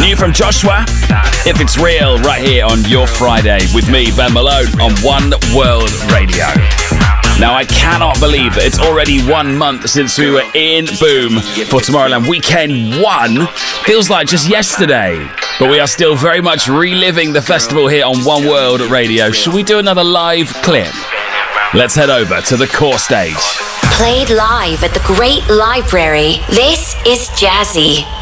New from Joshua, If It's Real, right here on Your Friday with me, Ben Malone, on One World Radio. Now, I cannot believe that it's already 1 month since we were in Boom for Tomorrowland Weekend 1. Feels like just yesterday. But we are still very much reliving the festival here on One World Radio. Should we do another live clip? Let's head over to the core stage. Played live at the Great Library. This is Jazzy.